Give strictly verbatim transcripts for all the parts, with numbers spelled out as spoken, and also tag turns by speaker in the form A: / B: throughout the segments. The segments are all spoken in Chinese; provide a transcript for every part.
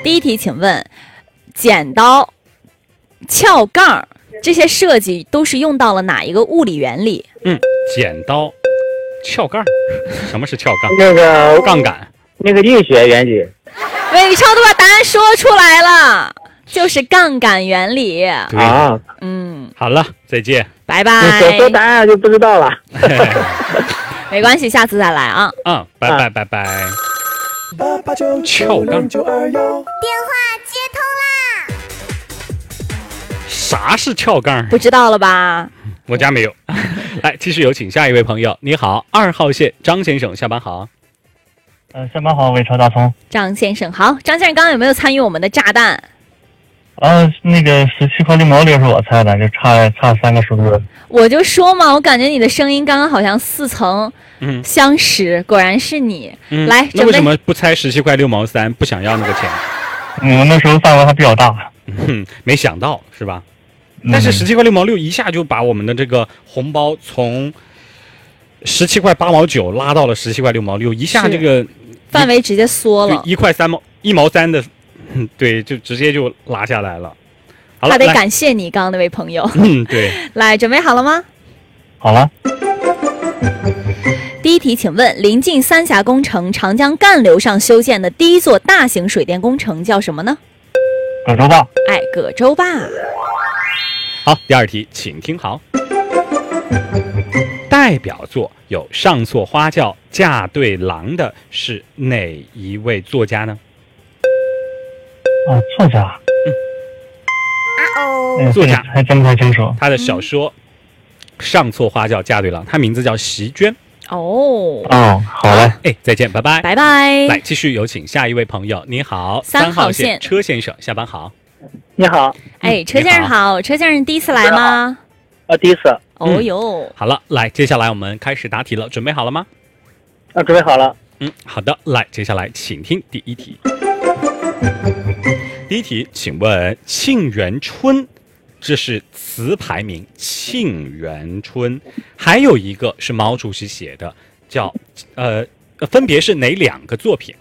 A: 第一题，请问剪刀、撬杠这些设计都是用到了哪一个物理原理？
B: 嗯，剪刀、撬杠，什么是撬杠？
C: 那个
B: 杠杆，
C: 那个力学原理。
A: 伟超都把答案说出来了，就是杠杆原理。
B: 对
C: 啊，
A: 嗯，
B: 好了，再见。
A: 拜拜。
C: 说说答案就不知道了。
A: 没关系，下次再来啊。
B: 嗯，拜拜拜拜。撬杠，
D: 电话接通啦！
B: 啥是撬杠？
A: 不知道了吧？
B: 我家没有。来，继续有请下一位朋友。你好，二号线张先生，下班好。
E: 呃，下班好，伟超大葱。
A: 张先生好，张先生刚刚有没有参与我们的炸弹？
E: 呃，那个十七块六毛六是我猜的，就差差三个数字。
A: 我就说嘛，我感觉你的声音刚刚好像似曾
B: 嗯
A: 相识，果然是你。
B: 嗯，
A: 来，
B: 那为什
A: 准备
B: 么不猜十七块六毛三？不想要那个钱？
E: 嗯，我那时候范围还比较大。
B: 嗯，没想到是吧？
E: 嗯
B: 但是十七块六毛六一下就把我们的这个红包从十七块八毛九拉到了十七块六毛六，一下
A: 是
B: 这个
A: 范围直接缩了？
B: 一块三毛一毛三的，嗯对，就直接就拉下来了。好了，
A: 他得
B: 来
A: 感谢你刚刚那位朋友。
B: 嗯，对，
A: 来，准备好了吗？
E: 好了，
A: 第一题，请问临近三峡工程长江干流上修建的第一座大型水电工程叫什么呢？
E: 葛洲坝。
A: 哎，葛洲坝。
B: 好，第二题，请听好。代表作有《上错花轿嫁对郎》的是哪一位作家呢？
E: 啊，作家。
D: 啊哦，
E: 嗯，
B: 作家
E: 还真不太清楚。
B: 他的小说《上错花轿嫁对郎》，他名字叫席娟。
A: 哦，
E: 哦，好嘞。
B: 哎，再见，拜拜。
A: 拜拜。
B: 来，继续有请下一位朋友。你好，
A: 三号
B: 号
A: 线
B: 车先生，下班好。
C: 你好，
A: 哎，车先生好，车先生第一次来吗？
C: 啊，第一次。
A: 哦哟，
B: 好了，来，接下来我们开始答题了，准备好了吗？
C: 啊，准备好了。
B: 嗯，好的，来，接下来请听第一题。第一题，请问《沁园春》，这是词牌名，《沁园春》，还有一个是毛主席写的，叫呃，分别是哪两个作品？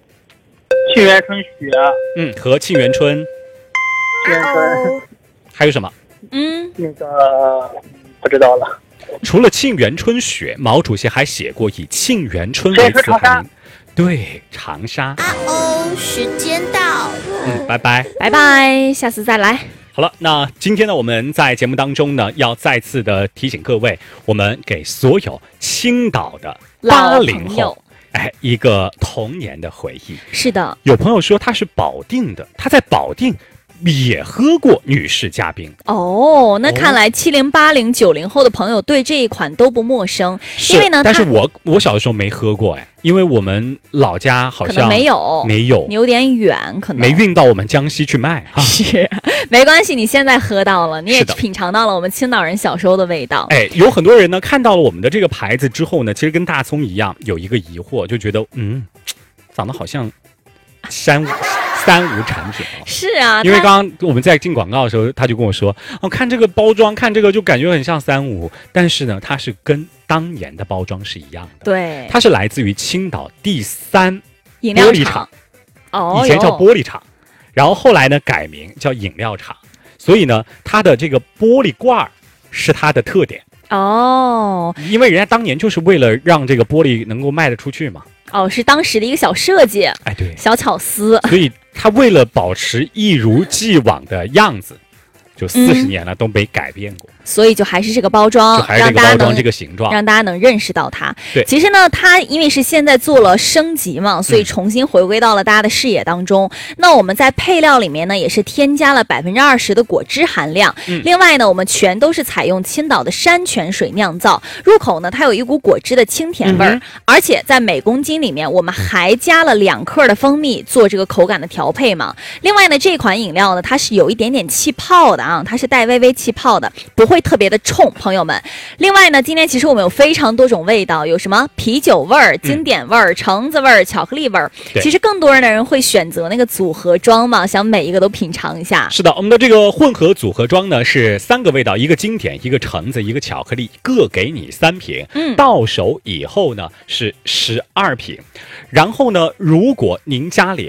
C: 《沁园春·雪》。
B: 嗯，和《沁园春》，
C: 《沁园春》
B: 还有什么？
A: 嗯，
C: 那个不知道了。
B: 除了《沁园春·雪》，毛主席还写过以《沁园春》为词牌名。对，长沙。
D: 啊哦，时间到。
B: 嗯，拜拜。
A: 拜拜，下次再来。
B: 好了，那今天呢，我们在节目当中呢，要再次的提醒各位，我们给所有青岛的八
A: 老
B: 零
A: 朋友
B: 后，哎，一个童年的回忆。
A: 是的，
B: 有朋友说他是保定的，他在保定也喝过女士嘉宾。
A: 哦，那看来七零、八零、九零后的朋友对这一款都不陌生，因为呢，
B: 但是
A: 它
B: 我我小的时候没喝过，哎，因为我们老家好
A: 可
B: 像
A: 能没有，
B: 没有，
A: 你有点远，可能
B: 没运到我们江西去卖哈。
A: 是，没关系，你现在喝到了，你也
B: 是的
A: 品尝到了我们青岛人小时候的味道。
B: 哎，有很多人呢看到了我们的这个牌子之后呢，其实跟大葱一样有一个疑惑，就觉得嗯，长得好像三无三无产品哦。
A: 是啊，
B: 因为
A: 它
B: 刚刚我们在进广告的时候，他就跟我说，哦，看这个包装，看这个就感觉很像三无，但是呢，它是跟当年的包装是一样的。
A: 对
B: 它是来自于青岛第三
A: 饮料
B: 玻璃厂，
A: 哦，
B: 以前叫
A: 哟
B: 玻璃厂，然后后来呢改名叫饮料厂，所以呢，它的这个玻璃罐儿是它的特点，
A: 哦
B: 因为人家当年就是为了让这个玻璃能够卖得出去嘛。
A: 哦，是当时的一个小设计、
B: 哎，对，
A: 小巧思。
B: 所以他为了保持一如既往的样子，就四十年了都没改变过，
A: 所以就还是这个包装，
B: 就还是这
A: 让大家
B: 个包装
A: 能
B: 这个形状。
A: 让大家能认识到它。
B: 对
A: 其实呢，它因为是现在做了升级嘛，所以重新回归到了大家的视野当中。那我们在配料里面呢，也是添加了百分之二十的果汁含量。
B: 嗯
A: 另外呢，我们全都是采用青岛的山泉水酿造，入口呢它有一股果汁的清甜味儿，
B: 嗯
A: 而且在每公斤里面我们还加了两克的蜂蜜做这个口感的调配嘛。另外呢，这款饮料呢它是有一点点气泡的啊，它是带微微气泡的，不会特别的冲，朋友们。另外呢，今天其实我们有非常多种味道，有什么啤酒味儿、经典味儿、橙子味儿、巧克力味儿。
B: 对
A: 其实更多人的人会选择那个组合装嘛，想每一个都品尝一下。
B: 是的，我们的这个混合组合装呢是三个味道，一个经典，一个橙子，一个巧克力，各给你三瓶。
A: 嗯
B: 到手以后呢是十二瓶。然后呢，如果您家里